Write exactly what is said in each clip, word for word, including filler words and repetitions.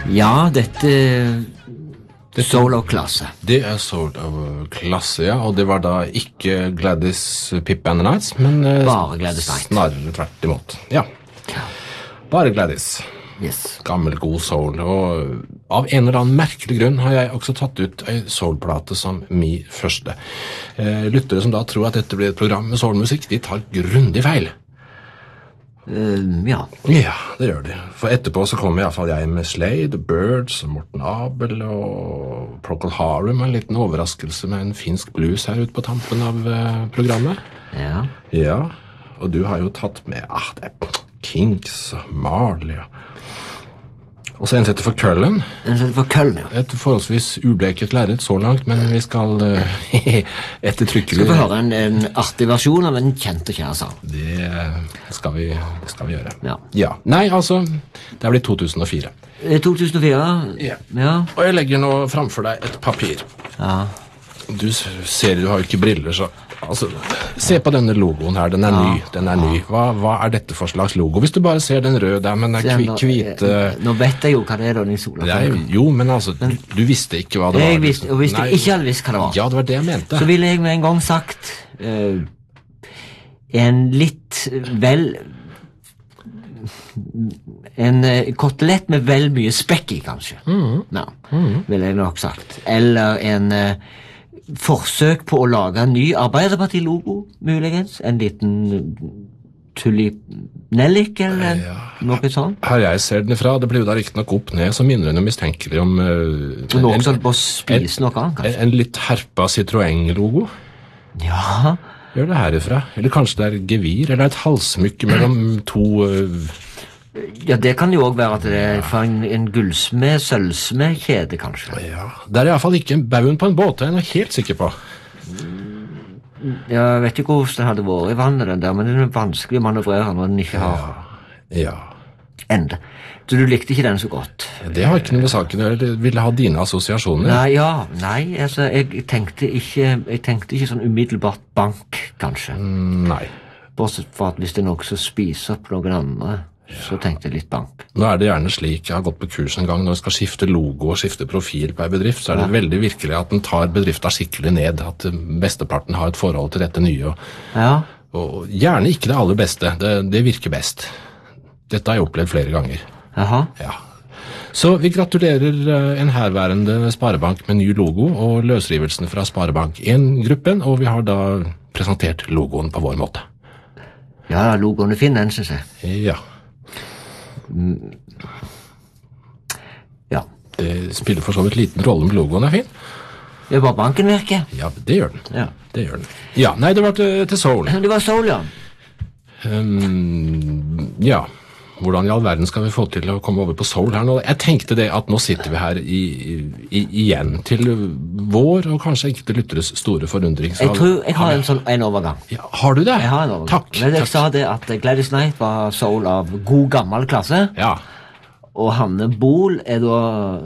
Ja, dette er Soul of klasse. Det er Soul of klasse, ja, og det var da ikke Gladys Pip and the Knights, men eh, Bare Gladys Knight. Snarere tvert imot. Ja, bare Gladys. Yes. Gammel, god soul, og av en eller annen merkelig grunn har jeg også tatt ut en soulplate som mi første. Eh, lyttere som da tror at dette blir et program med soulmusikk, de tar grundig feil. Uh, ja. Ja, det gjør de. For etterpå så kommer i hvert fall jeg med Slade, Birds, Morten Abel og Procol Harum, en liten overraskelse med en finsk blues her ute på tampen av uh, programmet. Ja. Ja, og du har jo tatt med, ah, det er Kinks og Marley, ja. Og så en setter for Cullen. En setter for Cullen, ja. Et forholdsvis ubleket lerret så langt, men vi skal uh, ettertrykkelig... Skal vi høre en, en artig versjon av en kjent og kjær sang? Det skal vi, det skal vi gjøre. Ja. Ja. Nei, altså, det blir to tusen og fire. to tusen og fire? Ja. Ja. Og jeg legger nå framfor deg et papir. Ja. Du ser, du har jo ikke briller, så... Altså, se på denne logoen her, den er Ja. ny, den er ny. Hva, hva er dette for slags logo? Hvis du bare ser den røde der, men den Se, er nå- hvite... Nå vet jeg jo hva det er da, den sola. Det er, jo, men altså, du, du visste ikke hva det var. Jeg visste, og hvis Nei. jeg ikke hadde visst hva det var, Ja, det var det jeg mente. så ville jeg med en gang sagt eh, en litt vel en eh, kotelett med vel mye spekk i, kanskje. Ja, ville jeg nok sagt. Eller en eh, forsøk på å lage en ny Arbeiderparti-logo, muligens. En liten tulip-nellik, eller Ja. noe sånt. Her jeg ser den ifra, det blir jo da riktig nok opp ned, så minner den jo mistenkelig om uh, Noe en, som på å spise noe annet, en, kanskje. en litt herpa Citroën-logo. Ja, Gjør det herifra. Eller kanskje det er gevir, eller et halssmykke mellom to... Uh, ja, det kan jo også være at det er fra en, en gullsmed, sølvsmed-kjede, kanskje. ja, det er i hvert fall ikke en bauen på en båt, det er jeg helt sikker på. Jeg vet ikke hvordan det hadde vært i vannet, den der, men den er vanskelig å manøvrere når den ikke har Ja, ende. Så du likte ikke den så godt? det har ikke noe med saken å gjøre. Jeg ville ha dine assosiasjoner. Nei, ja, nei, altså, jeg tenkte ikke, jeg tenkte ikke sånn umiddelbart bank, kanskje. Mm, Nei. Bortsett fra at hvis det er noe som spiser opp noen andre, så tenkte jeg litt bank. Nå er det gjerne slik, jeg har gått på kurs en gang, når du skal skifte logo og skifte profil på en bedrift, så er det veldig virkelig at den tar bedriften skikkelig ned, at besteparten har et forhold til dette nye, og, Ja, og gjerne ikke det aller beste, det, det virker best. Dette har jeg opplevd flere ganger. jaha. Ja. Så vi gratulerer eh, en herværende Sparebank med ny logo og løsrivelsen fra Sparebank en-gruppen, og vi har da presentert logoen på vår måte. Ja, logoen er fin, den, synes jeg. Ja, Ja. det spiller for så vidt liten rolle om logoen er fin. Det er bare banken virker. Ja, det gjør den. Ja. Det gjør den. Ja, nei, det var til, til Soul. Det var Soul, ja. Um, ja, hvordan i all verden skal vi få til å komme over på Soul her nå? Jeg tenkte det at nå sitter vi her i, i, igjen til vår, og kanskje enkelte lytteres store forundring. Så Jeg tror jeg har en sånn en overgang. Ja, har du det? Jeg har en overgang. Takk. Men jeg takk. sa det at Gladys Knight var Soul av god gammel klasse, Ja, og Hanne Bol er da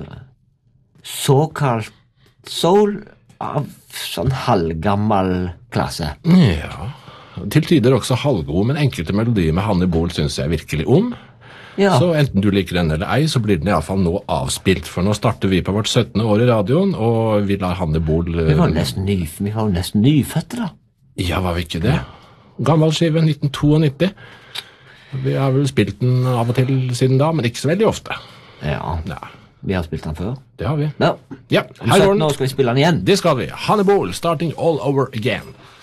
såkalt Soul av sånn halvgammel klasse. ja. Til tider også halvgod, men enkelte melodier med Hanne Bol synes jeg virkelig om. Ja, Så enten du liker den eller ei, så blir den i alle fall nå avspilt, for nå starter vi på vårt syttende år i radioen, og vi lar Hanne Bol... vi var jo nesten, ny, vi var jo nesten nyfødte da. Ja, var vi ikke det? Gammel skive, nitten nittito. Vi har vel spilt den av og til siden da, men ikke så veldig ofte. Ja, Ja, vi har spilt den før. det har vi. Ja, Ja, om her går sytten år den. skal vi spille den igjen. Det skal vi. Hanne Bol, starting all over again.